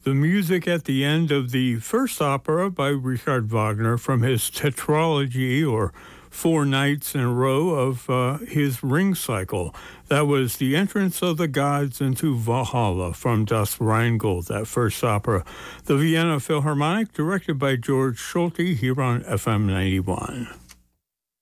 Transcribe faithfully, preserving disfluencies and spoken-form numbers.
the music at the end of the first opera by Richard Wagner from his tetralogy, or four nights in a row of uh, his Ring Cycle. That was The Entrance of the Gods into Valhalla from Das Rheingold, that first opera. The Vienna Philharmonic, directed by George Solti, here on F M ninety-one.